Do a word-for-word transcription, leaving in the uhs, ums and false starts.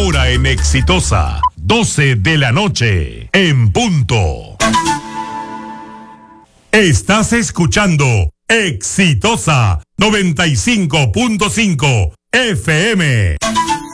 Ahora en Exitosa, doce de la noche, en punto. Estás escuchando Exitosa noventa y cinco punto cinco F M.